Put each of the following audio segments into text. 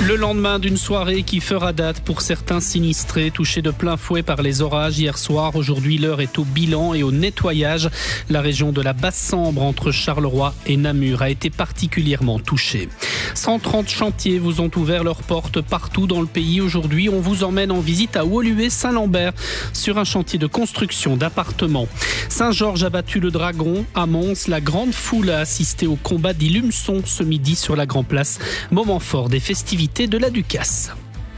Le lendemain d'une soirée qui fera date pour certains sinistrés touchés de plein fouet par les orages hier soir. Aujourd'hui, l'heure est au bilan et au nettoyage. La région de la Basse-Sambre entre Charleroi et Namur a été particulièrement touchée. 130 chantiers vous ont ouvert leurs portes partout dans le pays. Aujourd'hui, on vous emmène en visite à Woluwe-Saint-Lambert sur un chantier de construction d'appartements. Saint-Georges a battu le Dragon. À Mons, la grande foule a assisté au combat d'Ilumson ce midi sur la Grand Place. Moment fort des festivités de la Ducasse.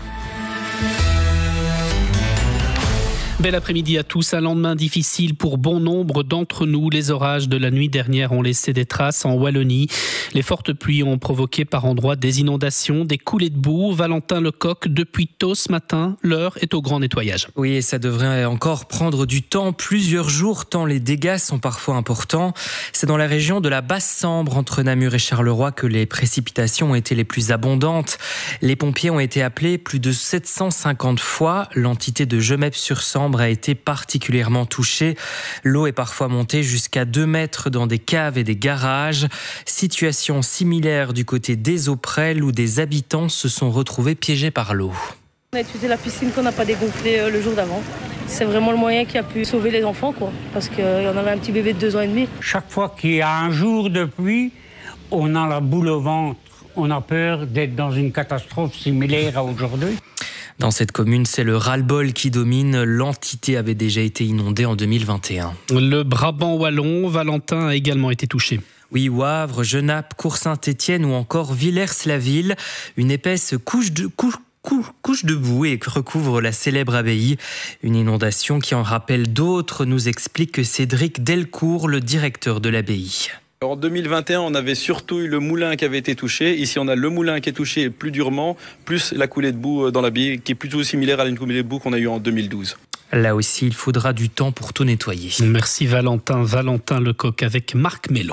Bel après-midi à tous. Un lendemain difficile pour bon nombre d'entre nous. Les orages de la nuit dernière ont laissé des traces en Wallonie. Les fortes pluies ont provoqué par endroits des inondations, des coulées de boue. Valentin Lecoq, depuis tôt ce matin, l'heure est au grand nettoyage. Oui, et ça devrait encore prendre du temps, plusieurs jours, tant les dégâts sont parfois importants. C'est dans la région de la Basse-Sambre, entre Namur et Charleroi, que les précipitations ont été les plus abondantes. Les pompiers ont été appelés plus de 750 fois. L'entité de Gemep-sur-Sambre a été particulièrement touchée. L'eau est parfois montée jusqu'à 2 mètres dans des caves et des garages. Situation similaire du côté d'Ezoprel où des habitants se sont retrouvés piégés par l'eau. On a utilisé la piscine qu'on n'a pas dégonflée le jour d'avant. C'est vraiment le moyen qui a pu sauver les enfants, parce qu'il y en avait un petit bébé de 2 ans et demi. Chaque fois qu'il y a un jour de pluie, on a la boule au ventre. On a peur d'être dans une catastrophe similaire à aujourd'hui. Dans cette commune, c'est le ras-le-bol qui domine. L'entité avait déjà été inondée en 2021. Le Brabant wallon, Valentin a également été touché. Oui, Wavre, Genappe, Cour-Saint-Étienne ou encore Villers-la-Ville. Une épaisse couche de boue et recouvre la célèbre abbaye. Une inondation qui en rappelle d'autres, nous explique Cédric Delcourt, le directeur de l'abbaye. En 2021, on avait surtout eu le moulin qui avait été touché. Ici, on a le moulin qui est touché plus durement, plus la coulée de boue dans l'abbaye, qui est plutôt similaire à une coulée de boue qu'on a eue en 2012. Là aussi, il faudra du temps pour tout nettoyer. Merci Valentin. Valentin Lecoq avec Marc Mélon.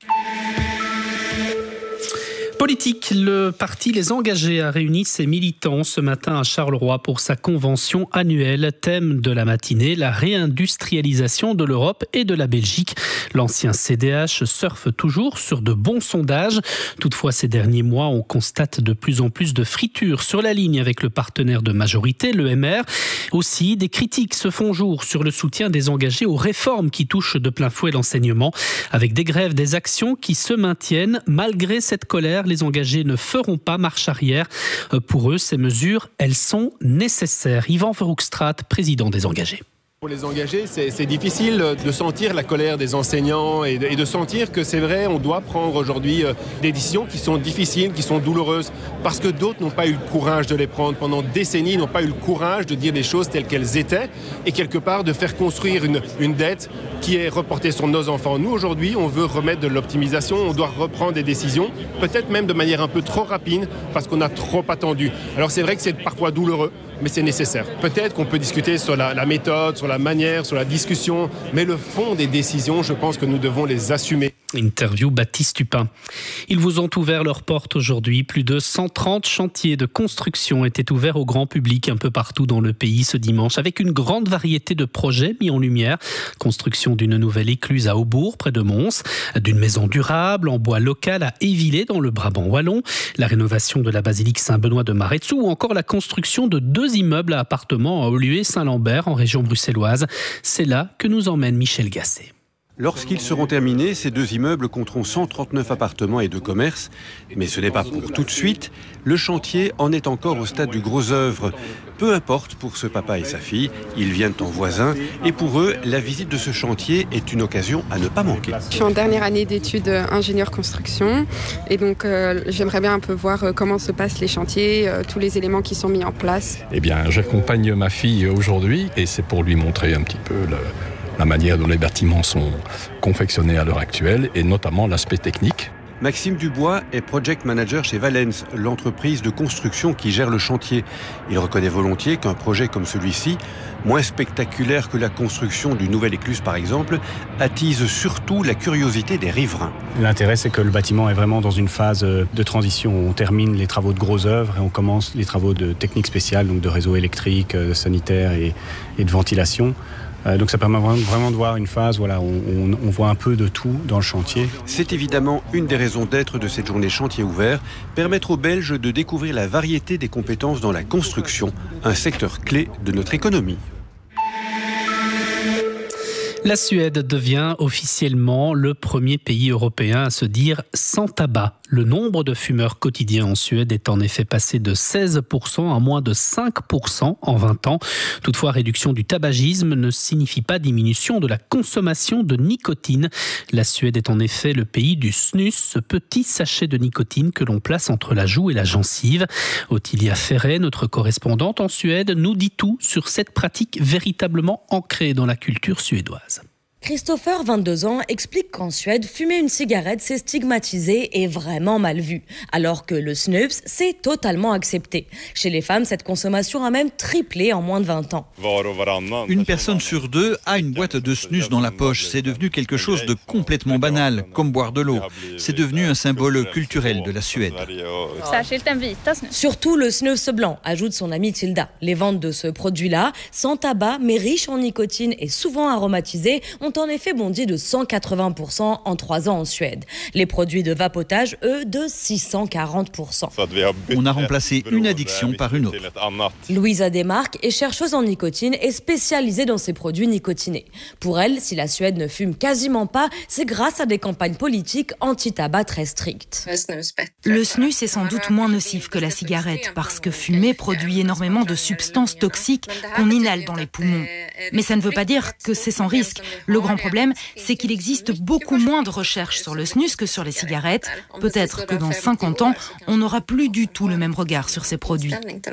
Politique, le parti Les Engagés a réuni ses militants ce matin à Charleroi pour sa convention annuelle. Thème de la matinée, la réindustrialisation de l'Europe et de la Belgique. L'ancien CDH surfe toujours sur de bons sondages. Toutefois, ces derniers mois, on constate de plus en plus de fritures sur la ligne avec le partenaire de majorité, le MR. Aussi, des critiques se font jour sur le soutien des engagés aux réformes qui touchent de plein fouet l'enseignement. Avec des grèves, des actions qui se maintiennent. Malgré cette colère, les engagés ne feront pas marche arrière. Pour eux, ces mesures, elles sont nécessaires. Yvan Verhoekstraat, président des engagés. Pour les engagés, c'est difficile de sentir la colère des enseignants et de sentir que c'est vrai, on doit prendre aujourd'hui des décisions qui sont difficiles, qui sont douloureuses, parce que d'autres n'ont pas eu le courage de les prendre. Pendant des décennies, ils n'ont pas eu le courage de dire les choses telles qu'elles étaient et quelque part de faire construire une dette qui est reportée sur nos enfants. Nous, aujourd'hui, on veut remettre de l'optimisation, on doit reprendre des décisions, peut-être même de manière un peu trop rapide, parce qu'on a trop attendu. Alors c'est vrai que c'est parfois douloureux, mais c'est nécessaire. Peut-être qu'on peut discuter sur la méthode, sur la manière, sur la discussion, mais le fond des décisions, je pense que nous devons les assumer. Interview Baptiste Tupin. Ils vous ont ouvert leurs portes aujourd'hui. Plus de 130 chantiers de construction étaient ouverts au grand public un peu partout dans le pays ce dimanche, avec une grande variété de projets mis en lumière. Construction d'une nouvelle écluse à Aubourg, près de Mons, d'une maison durable en bois local à Évillé, dans le Brabant wallon, la rénovation de la basilique Saint-Benoît de Maretsou ou encore la construction de 2 immeubles à appartements à Woluwe-Saint-Lambert en région bruxelloise. C'est là que nous emmène Michel Gasset. Lorsqu'ils seront terminés, ces 2 immeubles compteront 139 appartements et 2 commerces. Mais ce n'est pas pour tout de suite. Le chantier en est encore au stade du gros œuvre. Peu importe pour ce papa et sa fille, ils viennent en voisin. Et pour eux, la visite de ce chantier est une occasion à ne pas manquer. Je suis en dernière année d'études ingénieur construction. Et donc, j'aimerais bien un peu voir comment se passent les chantiers, tous les éléments qui sont mis en place. Eh bien, j'accompagne ma fille aujourd'hui et c'est pour lui montrer un petit peu la manière dont les bâtiments sont confectionnés à l'heure actuelle et notamment l'aspect technique. Maxime Dubois est project manager chez Valens, l'entreprise de construction qui gère le chantier. Il reconnaît volontiers qu'un projet comme celui-ci, moins spectaculaire que la construction d'une nouvelle écluse par exemple, attise surtout la curiosité des riverains. L'intérêt, c'est que le bâtiment est vraiment dans une phase de transition. On termine les travaux de gros œuvres et on commence les travaux de technique spéciale, donc de réseau électrique, sanitaire et de ventilation. Donc ça permet vraiment de voir une phase où on voit un peu de tout dans le chantier. C'est évidemment une des raisons d'être de cette journée chantier ouvert, permettre aux Belges de découvrir la variété des compétences dans la construction, un secteur clé de notre économie. La Suède devient officiellement le premier pays européen à se dire sans tabac. Le nombre de fumeurs quotidiens en Suède est en effet passé de 16% à moins de 5% en 20 ans. Toutefois, réduction du tabagisme ne signifie pas diminution de la consommation de nicotine. La Suède est en effet le pays du snus, ce petit sachet de nicotine que l'on place entre la joue et la gencive. Ottilia Ferret, notre correspondante en Suède, nous dit tout sur cette pratique véritablement ancrée dans la culture suédoise. Christopher, 22 ans, explique qu'en Suède, fumer une cigarette, c'est stigmatisé et vraiment mal vu. Alors que le snus, c'est totalement accepté. Chez les femmes, cette consommation a même triplé en moins de 20 ans. Une personne sur deux a une boîte de snus dans la poche. C'est devenu quelque chose de complètement banal, comme boire de l'eau. C'est devenu un symbole culturel de la Suède. Surtout le snus blanc, ajoute son amie Tilda. Les ventes de ce produit-là, sans tabac mais riche en nicotine et souvent aromatisé, ont en effet bondi de 180% en 3 ans en Suède. Les produits de vapotage, eux, de 640%. On a remplacé une addiction par une autre. Louisa Demark est chercheuse en nicotine et spécialisée dans ces produits nicotinés. Pour elle, si la Suède ne fume quasiment pas, c'est grâce à des campagnes politiques anti-tabac très strictes. Le snus est sans doute moins nocif que la cigarette parce que fumer produit énormément de substances toxiques qu'on inhale dans les poumons. Mais ça ne veut pas dire que c'est sans risque. Le grand problème, c'est qu'il existe beaucoup moins de recherches sur le snus que sur les cigarettes. Peut-être que dans 50 ans, on n'aura plus du tout le même regard sur ces produits.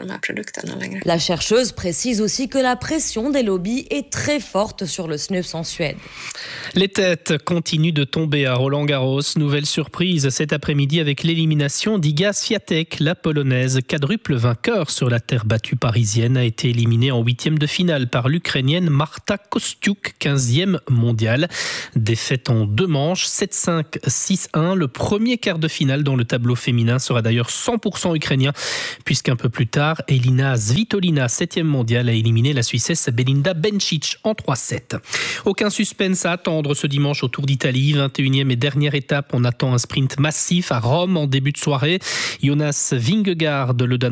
La chercheuse précise aussi que la pression des lobbies est très forte sur le snus en Suède. Les têtes continuent de tomber à Roland-Garros. Nouvelle surprise cet après-midi avec l'élimination d'Iga Swiatek. La Polonaise, quadruple vainqueur sur la terre battue parisienne, a été éliminée en 8e de finale par l'Ukrainienne Marta Kostyuk, 15e mondiale. Défaite en 2 manches, 7-5, 6-1. Le premier quart de finale dans le tableau féminin sera d'ailleurs 100% ukrainien, puisqu'un peu plus tard, Elina Svitolina, 7e mondiale, a éliminé la Suissesse Belinda Bencic en 3-7. Aucun suspense à attendre ce dimanche au Tour d'Italie. 21e et dernière étape, on attend un sprint massif à Rome en début de soirée. Jonas Vingegaard, le Danois,